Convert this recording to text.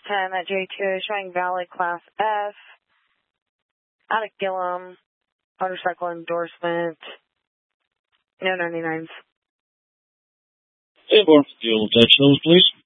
10 at J2 showing valid Class F. Out of Gillum. Motorcycle endorsement. No 99s. And for fuel attach those, please.